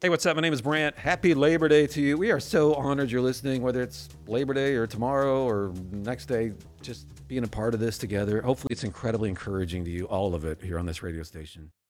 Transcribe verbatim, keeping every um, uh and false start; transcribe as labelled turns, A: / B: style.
A: Hey, what's up? My name is Brant. Happy Labor Day to you. We are so honored you're listening, whether it's Labor Day or tomorrow or next day, just being a part of this together. Hopefully it's incredibly encouraging to you, all of it here on this radio station.